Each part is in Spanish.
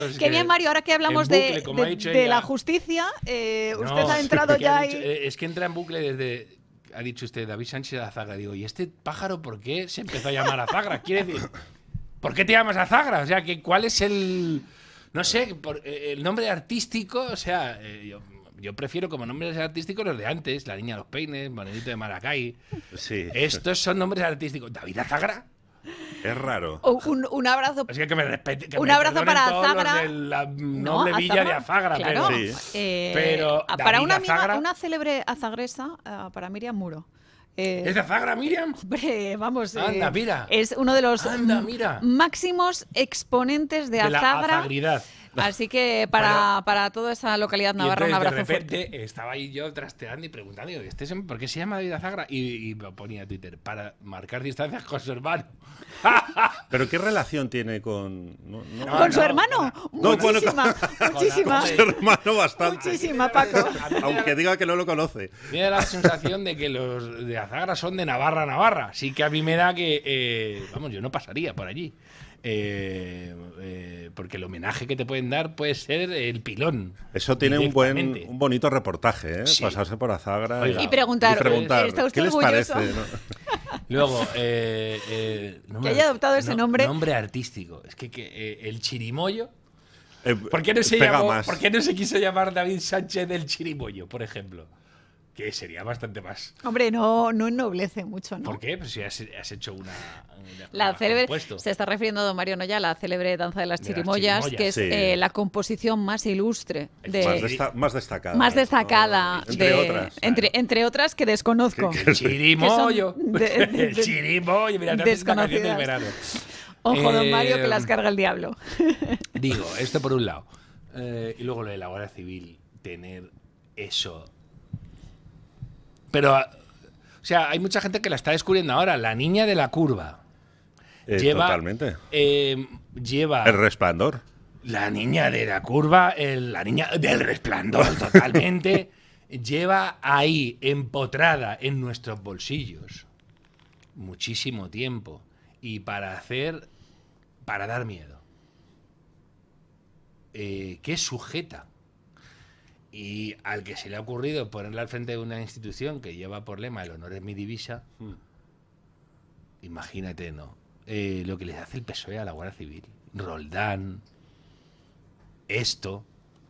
Qué bien, Mario, ahora que hablamos bucle, de la justicia, usted ha entrado ya ahí. Es que entra en bucle desde... Ha dicho usted David Sánchez de Azagra. Digo, ¿y este pájaro por qué se empezó a llamar Azagra? Quiere decir, ¿por qué te llamas Azagra? O sea, ¿cuál es el... No sé, el nombre artístico? O sea, yo prefiero como nombres artísticos los de antes. La Niña de los Peines, Monedito de Maracay. Sí. Estos son nombres artísticos. ¿David Azagra? Es raro. Un abrazo. Es que me respete. Un abrazo para Azagra. De la noble villa de Azagra. Claro. Pero para una amiga, una célebre azagresa, para Miriam Muro. ¿Es de Azagra, Miriam? Hombre, vamos. Anda, mira. Es uno de los máximos exponentes de Azagra. La azagridad. Así que para toda esa localidad navarra, un abrazo fuerte. De repente estaba ahí yo trasteando y preguntando, digo, ¿por qué se llama David Azagra? Y me ponía a Twitter, para marcar distancias con su hermano. ¿Pero qué relación tiene con...? ¿Con su hermano? Muchísima. Con su hermano bastante. Muchísima, Paco. Aunque diga que no lo conoce. Me da la sensación de que los de Azagra son de Navarra. Sí que a mí me da que... vamos, yo no pasaría por allí. Porque el homenaje que te pueden dar puede ser el pilón. Eso tiene un bonito reportaje, ¿eh? Sí. Pasarse por Azagra y preguntar ¿está usted ¿qué les orgulloso? parece? ¿No? Luego, que haya adoptado ese nombre. Nombre artístico. Es que el chirimoyo. ¿Por qué no se quiso llamar David Sánchez del Chirimoyo, por ejemplo? Que sería bastante más. Hombre, no ennoblece mucho, ¿no? ¿Por qué? Pues si has hecho una la célebre, se está refiriendo a don Mario Noya, la célebre danza de las chirimoyas, que es la composición más ilustre. Más destacada. Más destacada. Entre otras. Entre otras que desconozco. El chirimoyo. El chirimoyo. Mira, desconocidas. Del verano. Ojo, don Mario, que las carga el diablo. Digo, esto por un lado. Y luego lo de la Guardia Civil, tener eso... Pero, o sea, hay mucha gente que la está descubriendo ahora. La niña de la curva. Totalmente. Lleva... El Resplandor. La niña de la curva, la niña del Resplandor, totalmente. Lleva ahí, empotrada en nuestros bolsillos, muchísimo tiempo. Y para dar miedo. ¿Qué sujeta? Y al que se le ha ocurrido ponerla al frente de una institución que lleva por lema el honor es mi divisa, imagínate, ¿no? Lo que les hace el PSOE a la Guardia Civil. Roldán, esto.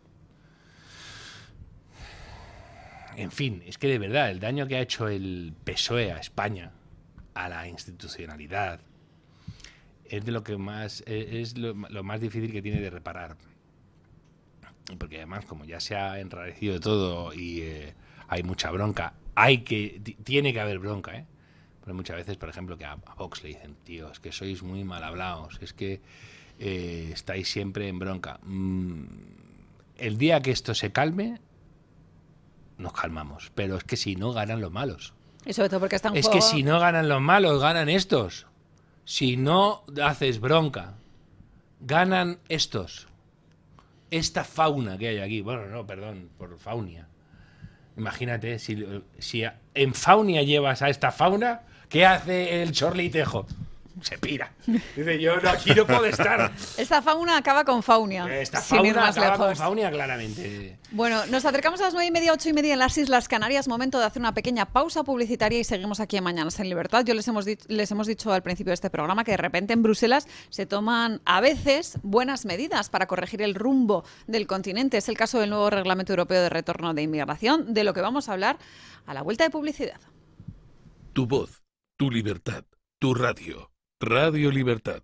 En fin, es que de verdad, el daño que ha hecho el PSOE a España, a la institucionalidad, es de lo que más es lo más difícil que tiene de reparar. Porque además, como ya se ha enrarecido todo y hay mucha bronca, tiene que haber bronca, ¿eh? Pero muchas veces, por ejemplo, que a Vox le dicen, tío, es que sois muy mal hablados, es que estáis siempre en bronca. El día que esto se calme, nos calmamos. Pero es que si no, ganan los malos. Y sobre todo porque están Es que si no ganan los malos, ganan estos. Si no haces bronca, ganan estos. Esta fauna que hay aquí, bueno, no, perdón, por faunia. Imagínate, si en faunia llevas a esta fauna, ¿qué hace el Chorlitejo? Se pira. Dice, yo aquí no puedo estar. Esta fauna acaba con faunia. Esta fauna acaba con faunia, claramente. Bueno, nos acercamos a las 9:30, 8:30 en las Islas Canarias. Momento de hacer una pequeña pausa publicitaria y seguimos aquí en Mañanas en Libertad. Yo les hemos dicho al principio de este programa que de repente en Bruselas se toman a veces buenas medidas para corregir el rumbo del continente. Es el caso del nuevo Reglamento Europeo de Retorno de Inmigración, de lo que vamos a hablar a la vuelta de publicidad. Tu voz, tu libertad, tu radio. Radio Libertad.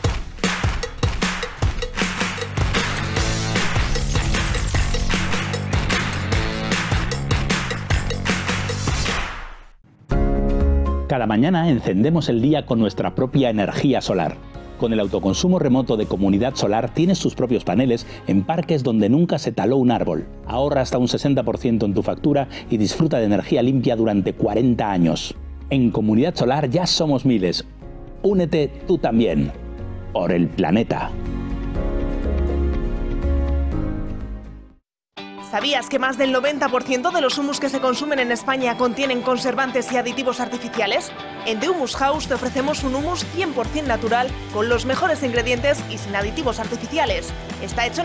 Cada mañana encendemos el día con nuestra propia energía solar. Con el autoconsumo remoto de Comunidad Solar tienes tus propios paneles en parques donde nunca se taló un árbol. Ahorra hasta un 60% en tu factura y disfruta de energía limpia durante 40 años. En Comunidad Solar ya somos miles. Únete tú también. Por el planeta. ¿Sabías que más del 90% de los humus que se consumen en España contienen conservantes y aditivos artificiales? En The Humus House te ofrecemos un humus 100% natural con los mejores ingredientes y sin aditivos artificiales. Está hecho